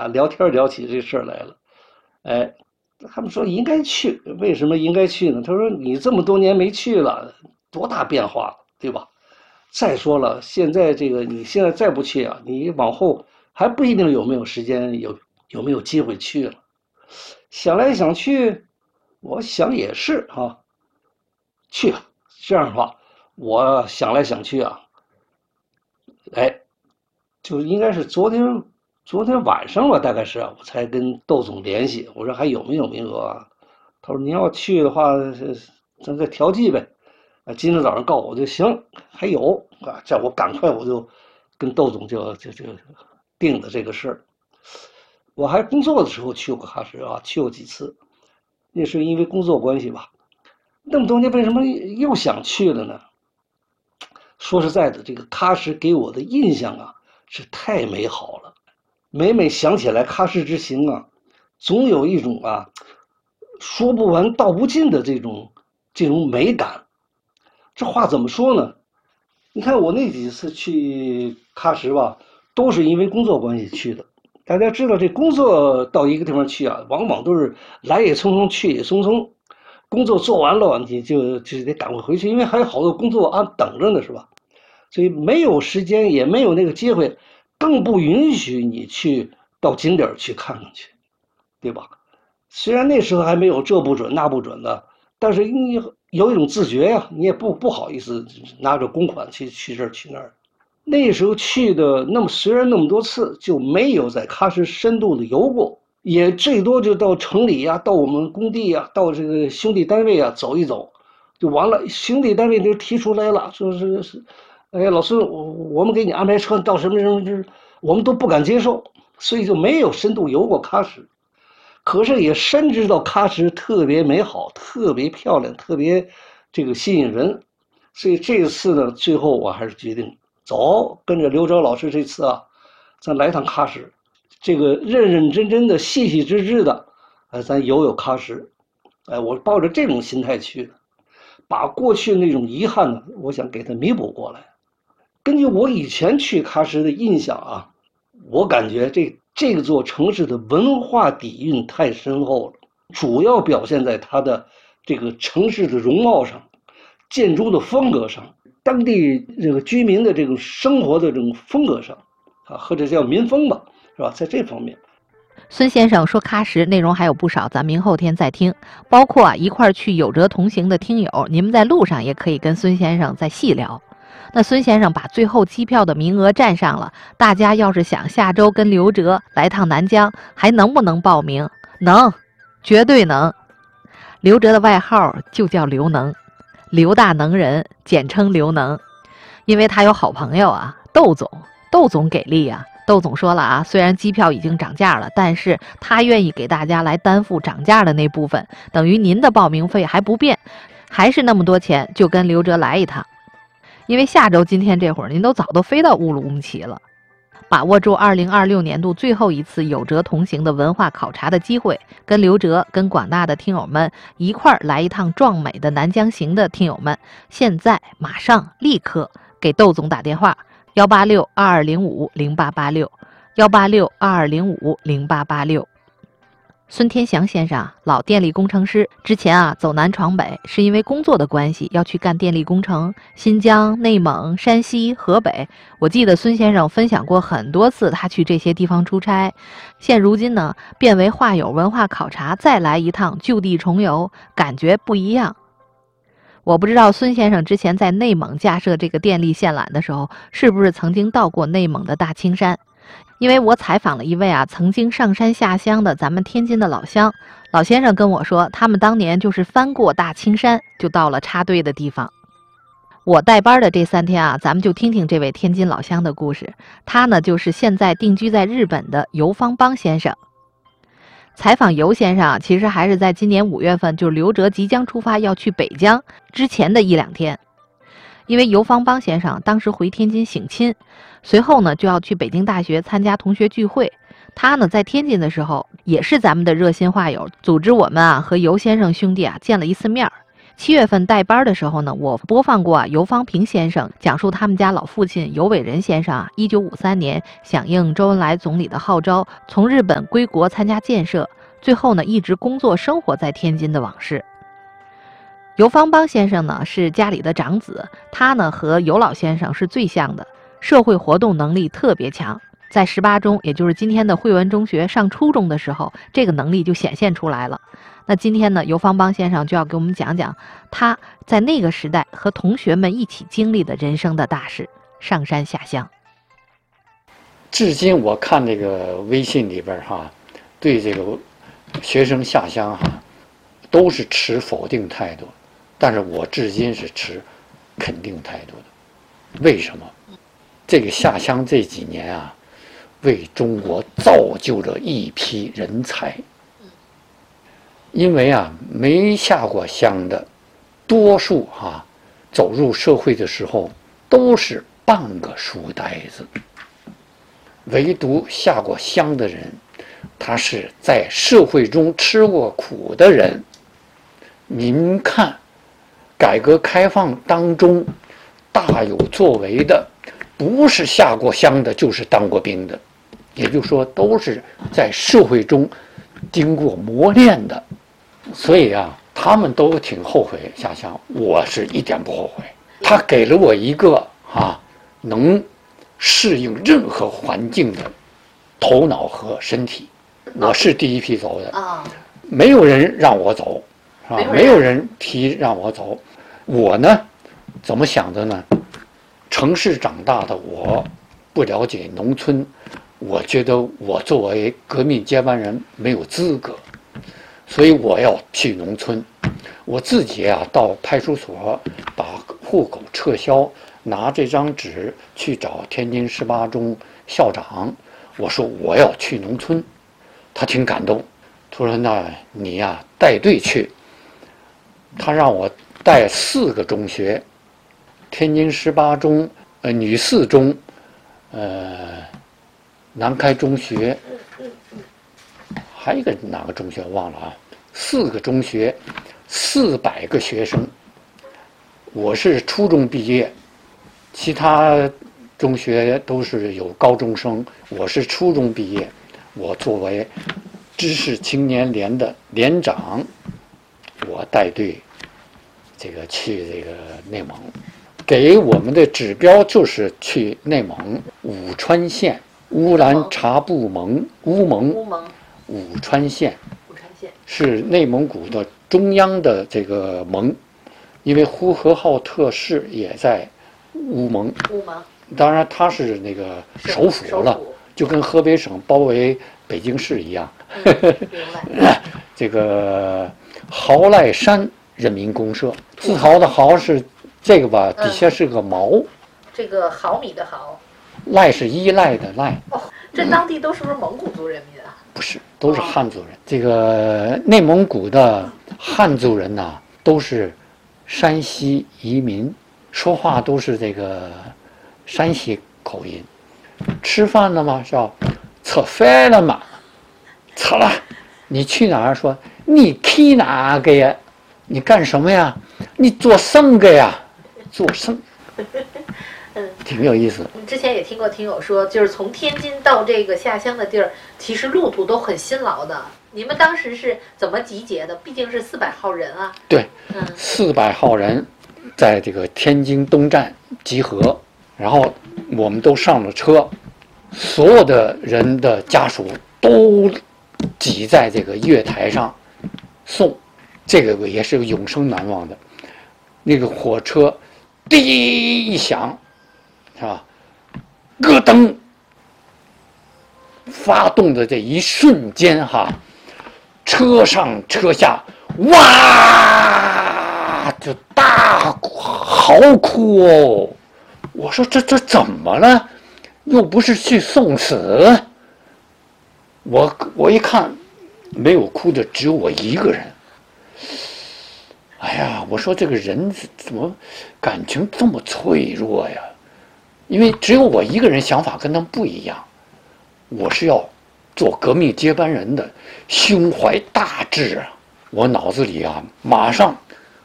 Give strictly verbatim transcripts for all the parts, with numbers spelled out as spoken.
啊聊天聊起这事儿来了。哎，他们说应该去，为什么应该去呢？他说你这么多年没去了，多大变化了，对吧？再说了，现在这个你现在再不去啊，你往后还不一定有没有时间，有有没有机会去了。想来想去，我想也是啊，去。这样的话，我想来想去啊，哎，就应该是昨天昨天晚上吧，大概是啊，我才跟窦总联系，我说还有没有名额啊？他说你要去的话，咱再调剂呗。啊，今天早上告诉我就行，还有啊，这我赶快我就跟窦总就就就定的这个事儿。我还工作的时候去过喀什啊，去过几次，那是因为工作关系吧。那么多年为什么又想去了呢？说实在的，这个喀什给我的印象啊是太美好了，每每想起来喀什之行啊，总有一种啊说不完道不尽的这种这种美感。这话怎么说呢？你看我那几次去喀什吧，都是因为工作关系去的。大家知道，这工作到一个地方去啊，往往都是来也匆匆，去也匆匆。工作做完了，你就就得赶快回去，因为还有好多工作啊等着呢，是吧？所以没有时间，也没有那个机会，更不允许你去到景点去看看去，对吧？虽然那时候还没有这不准那不准的，但是你有一种自觉呀、啊，你也不不好意思拿着公款去去这儿去那儿。那时候去的那么虽然那么多次，就没有在喀什深度的游过，也最多就到城里呀、啊，到我们工地呀、啊，到这个兄弟单位啊走一走，就完了。兄弟单位就提出来了，说是是，哎呀，老孙，我我们给你安排车到什么什么，我们都不敢接受，所以就没有深度游过喀什。可是也深知道喀什特别美好，特别漂亮，特别这个吸引人，所以这次呢，最后我还是决定走，跟着刘哲老师这次啊，咱来趟喀什，这个认认真真的、细细致致的，哎，咱游游喀什，哎，我抱着这种心态去的，把过去那种遗憾呢，我想给它弥补过来。根据我以前去喀什的印象啊，我感觉这这座城市的文化底蕴太深厚了，主要表现在它的这个城市的容貌上、建筑的风格上、当地这个居民的这种生活的这种风格上，啊，或者叫民风吧，是吧？在这方面， 孙先生说喀什内容还有不少，咱明后天再听，包括啊一块去有辙同行的听友，你们在路上也可以跟孙先生再细聊。那孙先生把最后机票的名额占上了，大家要是想下周跟刘哲来趟南疆，还能不能报名？能，绝对能。刘哲的外号就叫刘能，刘大能人，简称刘能，因为他有好朋友啊，窦总，窦总给力啊。窦总说了啊，虽然机票已经涨价了，但是他愿意给大家来担负涨价的那部分，等于您的报名费还不变，还是那么多钱，就跟刘哲来一趟。因为下周今天这会儿您都早都飞到乌鲁木齐了，把握住二零二六年度最后一次有辙同行的文化考察的机会，跟刘哲跟广大的听友们一块儿来一趟壮美的南疆行的听友们，现在马上立刻给窦总打电话，幺八六二二零五零八八六，幺八六二二零五零八八六。孙天祥先生，老电力工程师，之前啊走南闯北，是因为工作的关系要去干电力工程，新疆、内蒙、山西、河北。我记得孙先生分享过很多次他去这些地方出差，现如今呢变为话友文化考察，再来一趟就地重游，感觉不一样。我不知道孙先生之前在内蒙架设这个电力线缆的时候，是不是曾经到过内蒙的大青山。因为我采访了一位啊曾经上山下乡的咱们天津的老乡，老先生跟我说，他们当年就是翻过大青山就到了插队的地方。我带班的这三天啊，咱们就听听这位天津老乡的故事。他呢就是现在定居在日本的游方邦先生。采访游先生啊，其实还是在今年五月份，就是刘哲即将出发要去北疆之前的一两天。因为游方邦先生当时回天津省亲，随后呢就要去北京大学参加同学聚会。他呢在天津的时候，也是咱们的热心话友，组织我们啊和游先生兄弟啊见了一次面。 七月份带班的时候呢，我播放过啊，游方平先生讲述他们家老父亲游伟仁先生啊，一九五三年响应周恩来总理的号召，从日本归国参加建设，最后呢一直工作生活在天津的往事。游方邦先生呢是家里的长子，他呢和游老先生是最像的，社会活动能力特别强。在十八中，也就是今天的惠文中学上初中的时候，这个能力就显现出来了。那今天呢，游方邦先生就要给我们讲讲他在那个时代和同学们一起经历的人生的大事——上山下乡。 至今我看这个微信里边哈，对这个学生下乡哈，都是持否定态度，但是我至今是持肯定态度的。为什么？这个下乡这几年啊，为中国造就了一批人才。因为啊，没下过乡的，多数啊，走入社会的时候都是半个书呆子。唯独下过乡的人，他是在社会中吃过苦的人。您看，改革开放当中大有作为的，不是下过乡的，就是当过兵的，也就是说，都是在社会中经过磨练的。所以啊，他们都挺后悔下乡，我是一点不后悔。他给了我一个啊，能适应任何环境的头脑和身体。我是第一批走的啊，没有人让我走，啊，没有人提让我走。我呢，怎么想的呢？城市长大的我，不了解农村，我觉得我作为革命接班人没有资格。所以我要去农村，我自己啊到派出所把户口撤销，拿这张纸去找天津十八中校长，我说我要去农村，他挺感动，他说那你呀、啊、带队去，他让我带四个中学，天津十八中、呃女四中、呃南开中学。还有一个哪个中学忘了啊？四个中学，四百个学生。我是初中毕业，其他中学都是有高中生，我是初中毕业。我作为知识青年联的连长，我带队这个去这个内蒙，给我们的指标就是去内蒙武川县乌兰察布盟乌蒙。乌蒙武川县是内蒙古的中央的这个盟，因为呼和浩特市也在乌蒙。乌蒙，当然它是那个首府了，就跟河北省包围北京市一样。嗯、这个豪赖山人民公社，自豪的豪是这个吧，底下是个毛。嗯、 这个毫米的毫。 赖是依赖的赖。 哦，这当地都是不是蒙古族人民啊？ 不是，都是汉族人。这个内蒙古的汉族人呐、啊，都是山西移民，说话都是这个山西口音。吃饭了吗？叫吃饭了吗？吃了。你去哪儿？说你去哪个呀？你干什么呀？你做甚个呀？做甚？嗯，挺有意思。 之前也听过听友说，就是从天津到这个下乡的地儿，其实路途都很辛劳的。你们当时是怎么集结的？毕竟是四百号人啊。 对，嗯，四百号人在这个天津东站集合，然后我们都上了车，所有的人的家属都挤在这个月台上送，这个也是永生难忘的。那个火车滴一响。是吧？咯噔，发动的这一瞬间哈，车上车下哇，就大嚎哭哦！我说这这怎么了？又不是去送死。我我一看，没有哭的只有我一个人。哎呀，我说这个人怎么感情这么脆弱呀？因为只有我一个人想法跟他们不一样，我是要做革命接班人的，胸怀大志啊！我脑子里啊，马上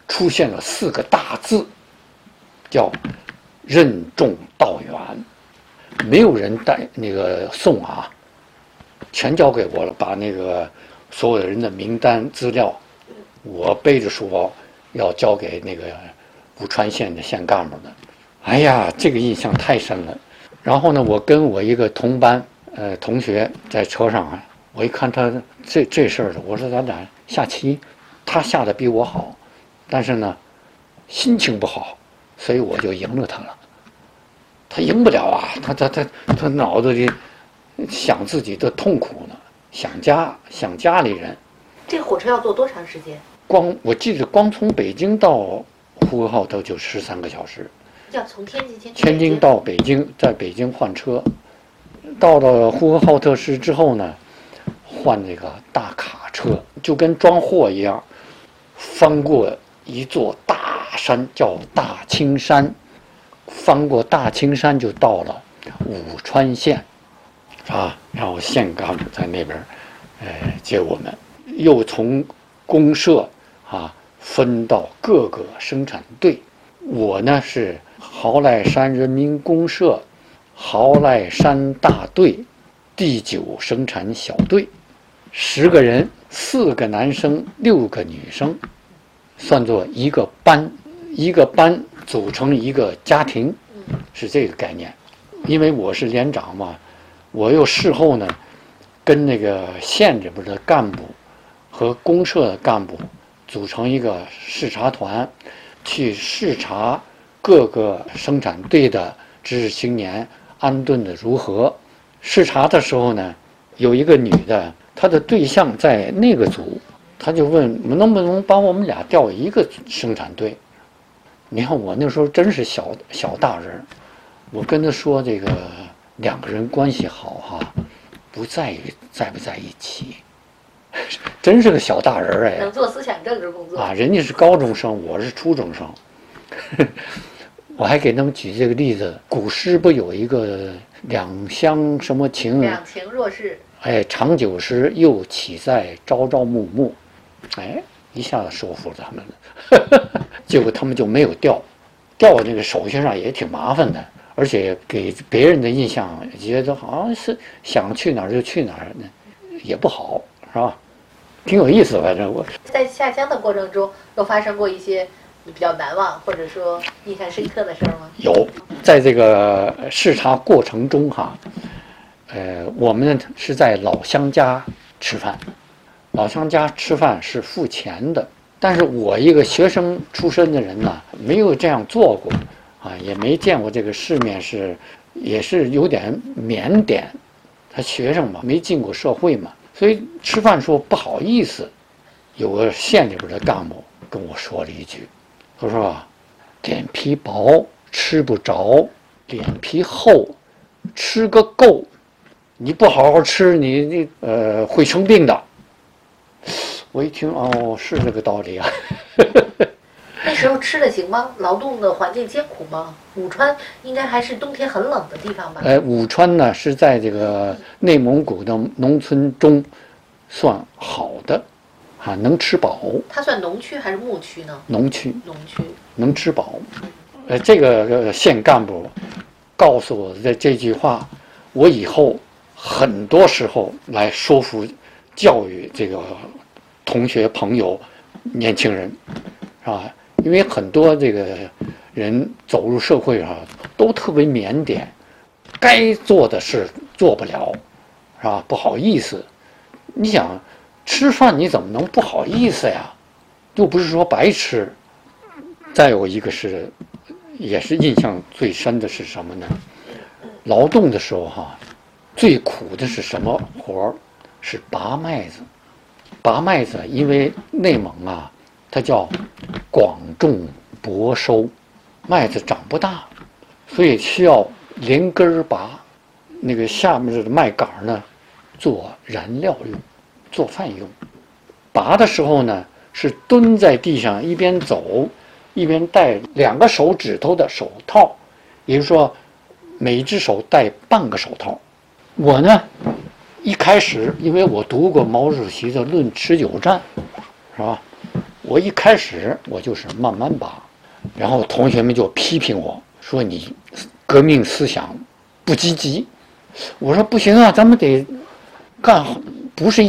出现了四个大字，叫任重道远。没有人带那个送啊，全交给我了，把那个所有的人的名单资料，我背着书包要交给那个武川县的县干部的。哎呀，这个印象太深了。然后呢，我跟我一个同班呃同学在车上啊，我一看他这这事儿了，我说咱俩下棋，他下的比我好，但是呢心情不好，所以我就赢了他了。他赢不了啊，他他他他脑子里想自己的痛苦呢，想家想家里人。 这个火车要坐多长时间？ 光我记得光从北京到呼和浩特就十三个小时。 要从天津先去天津到北京，在北京换车，到了呼和浩特市之后呢，换这个大卡车，就跟装货一样，翻过一座大山，叫大青山。翻过大青山就到了武川县，啊，然后县干部在那边，呃，接我们，又从公社啊分到各个生产队。我呢是豪赖山人民公社豪赖山大队第九生产小队，十个人，四个男生，六个女生，算作一个班，一个班组成一个家庭，是这个概念。因为我是连长嘛，我又事后呢跟那个县里边的干部和公社的干部组成一个视察团，去视察各个生产队的知识青年安顿的如何。视察的时候呢，有一个女的，她的对象在那个组，她就问能不能把我们俩调一个生产队。你看我那时候真是小小大人，我跟她说这个两个人关系好哈，不在于在不在一起，真是个小大人哎， 能做思想政治工作啊！人家是高中生，我是初中生。我还给他们举这个例子，古诗不有一个两相什么情？ 两情若是。 哎，长久时又岂在朝朝暮暮？哎，一下子说服他们了。结果他们就没有调，调这个手续上也挺麻烦的，而且给别人的印象觉得好像是想去哪儿就去哪儿，也不好，是吧？挺有意思，反正我在下乡的过程中，有发生过一些你比较难忘或者说印象深刻的事儿吗？ 有，在这个视察过程中哈，呃，我们是在老乡家吃饭，老乡家吃饭是付钱的，但是我一个学生出身的人呢，没有这样做过啊，也没见过这个世面，是也是有点腼腆，他学生嘛，没进过社会嘛。所以吃饭时候不好意思，有个县里边的干部跟我说了一句，他说脸皮薄吃不着，脸皮厚吃个够，你不好好吃你你呃会生病的。我一听哦，是这个道理啊。 那时候吃的行吗？劳动的环境艰苦吗？武川应该还是冬天很冷的地方吧？ 哎，武川呢是在这个内蒙古的农村中算好的，啊，能吃饱。 它算农区还是牧区呢？ 农区。 农区能吃饱。呃，这个县干部告诉我的这句话，我以后很多时候来说服、教育这个同学、朋友、年轻人，是吧？因为很多这个人走入社会啊，都特别腼腆，该做的事做不了，是吧？不好意思。你想吃饭，你怎么能不好意思呀？又不是说白吃。再有一个是，也是印象最深的是什么呢？劳动的时候哈，最苦的是什么活儿？是拔麦子。拔麦子，因为内蒙啊，它叫广种薄收，麦子长不大，所以需要连根儿拔。那个下面的麦秆呢，做燃料用，做饭用。拔的时候呢，是蹲在地上一边走，一边戴两个手指头的手套，也就是说，每只手戴半个手套。我呢，一开始因为我读过毛主席的《论持久战》，是吧？ 我一开始我就是慢慢拔，然后同学们就批评我说你革命思想不积极。我说不行啊，咱们得干，不是